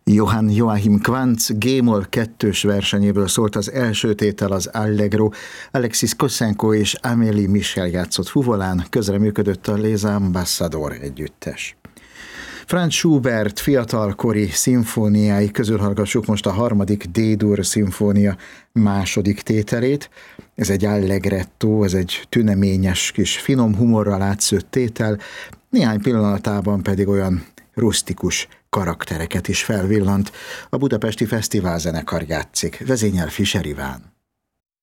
Johann Joachim Quantz G-moll 2-s versenyéből szólt az első tétel, az Allegro. Alexis Kossenko és Amélie Michel játszott fuvolán, közreműködött a Les Ambassadors együttes. Franz Schubert fiatalkori szimfóniái közül hallgassuk most a 3. D-dur szimfónia második tételét. Ez egy allegretto, ez egy tüneményes kis finom humorral átszőtt tétel, néhány pillanatában pedig olyan rusztikus karaktereket is felvillant. A Budapesti Fesztiválzenekar játszik, vezényel Fischer Iván.